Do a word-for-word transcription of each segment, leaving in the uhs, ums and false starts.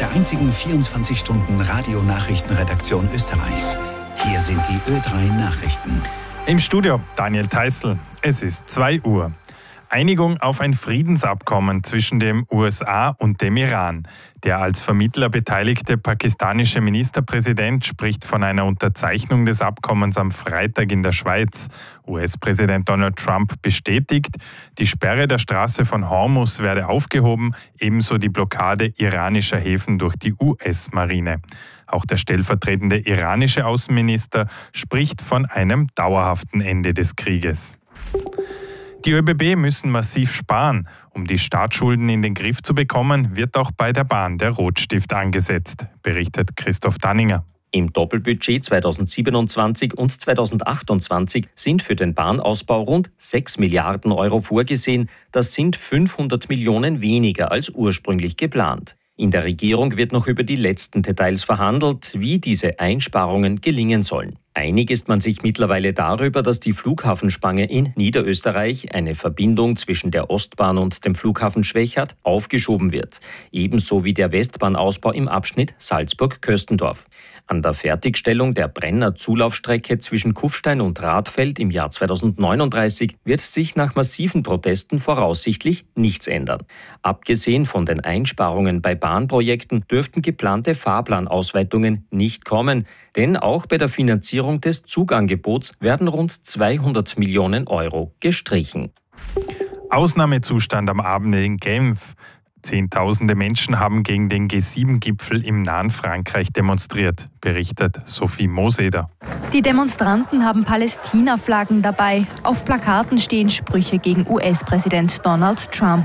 der einzigen vierundzwanzig Stunden Radionachrichtenredaktion Österreichs. Hier sind die Ö drei Nachrichten. Im Studio Daniel Theißl. Es ist zwei Uhr. Einigung auf ein Friedensabkommen zwischen dem U S A und dem Iran. Der als Vermittler beteiligte pakistanische Ministerpräsident spricht von einer Unterzeichnung des Abkommens am Freitag in der Schweiz. U S-Präsident Donald Trump bestätigt, die Sperre der Straße von Hormuz werde aufgehoben, ebenso die Blockade iranischer Häfen durch die U S-Marine. Auch der stellvertretende iranische Außenminister spricht von einem dauerhaften Ende des Krieges. Die ÖBB müssen massiv sparen. Um die Staatsschulden in den Griff zu bekommen, wird auch bei der Bahn der Rotstift angesetzt, berichtet Christoph Danninger. Im Doppelbudget zweitausendsiebenundzwanzig und zweitausendachtundzwanzig sind für den Bahnausbau rund sechs Milliarden Euro vorgesehen. Das sind fünfhundert Millionen weniger als ursprünglich geplant. In der Regierung wird noch über die letzten Details verhandelt, wie diese Einsparungen gelingen sollen. Einig ist man sich mittlerweile darüber, dass die Flughafenspange in Niederösterreich, eine Verbindung zwischen der Ostbahn und dem Flughafen Schwechat, aufgeschoben wird. Ebenso wie der Westbahnausbau im Abschnitt Salzburg-Köstendorf. An der Fertigstellung der Brenner-Zulaufstrecke zwischen Kufstein und Radfeld im Jahr zweitausendneununddreißig wird sich nach massiven Protesten voraussichtlich nichts ändern. Abgesehen von den Einsparungen bei Bahnprojekten dürften geplante Fahrplanausweitungen nicht kommen, denn auch bei der Finanzierung des Zugangebots werden rund zweihundert Millionen Euro gestrichen. Ausnahmezustand am Abend in Genf. Zehntausende Menschen haben gegen den G sieben Gipfel im nahen Frankreich demonstriert, berichtet Sophie Moseder. Die Demonstranten haben Palästina-Flaggen dabei. Auf Plakaten stehen Sprüche gegen U S-Präsident Donald Trump.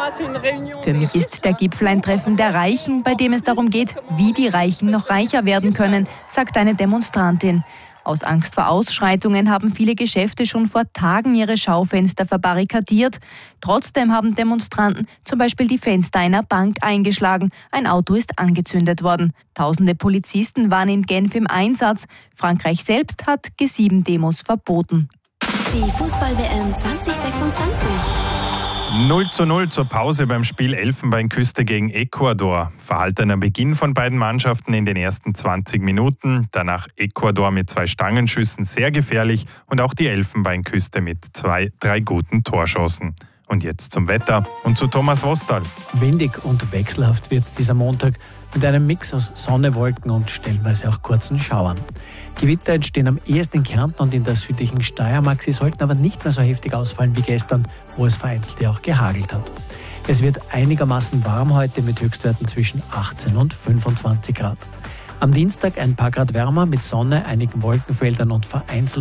Für mich ist der Gipfel ein Treffen der Reichen, bei dem es darum geht, wie die Reichen noch reicher werden können, sagt eine Demonstrantin. Aus Angst vor Ausschreitungen haben viele Geschäfte schon vor Tagen ihre Schaufenster verbarrikadiert. Trotzdem haben Demonstranten zum Beispiel die Fenster einer Bank eingeschlagen. Ein Auto ist angezündet worden. Tausende Polizisten waren in Genf im Einsatz. Frankreich selbst hat G sieben Demos verboten. Die Fußball-W M zwanzig sechsundzwanzig. null zu null zur Pause beim Spiel Elfenbeinküste gegen Ecuador. Verhaltener Beginn von beiden Mannschaften in den ersten zwanzig Minuten. Danach Ecuador mit zwei Stangenschüssen sehr gefährlich und auch die Elfenbeinküste mit zwei, drei guten Torchancen. Und jetzt zum Wetter und zu Thomas Wostal. Windig und wechselhaft wird dieser Montag mit einem Mix aus Sonne, Wolken und stellenweise auch kurzen Schauern. Gewitter entstehen am ehesten in Kärnten und in der südlichen Steiermark. Sie sollten aber nicht mehr so heftig ausfallen wie gestern, wo es vereinzelt ja auch gehagelt hat. Es wird einigermaßen warm heute mit Höchstwerten zwischen achtzehn und fünfundzwanzig Grad. Am Dienstag ein paar Grad wärmer mit Sonne, einigen Wolkenfeldern und vereinzelt